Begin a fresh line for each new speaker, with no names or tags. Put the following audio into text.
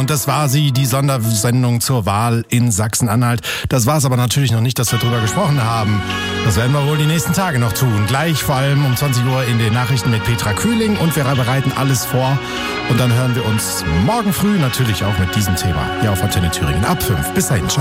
und das war sie, die Sondersendung zur Wahl in Sachsen-Anhalt. Das war es aber natürlich noch nicht, dass wir drüber gesprochen haben. Das werden wir wohl die nächsten Tage noch tun. Gleich vor allem um 20 Uhr in den Nachrichten mit Petra Kühling und wir bereiten alles vor. Und dann hören wir uns morgen früh natürlich auch mit diesem Thema hier auf Antenne Thüringen ab 5. Bis dahin.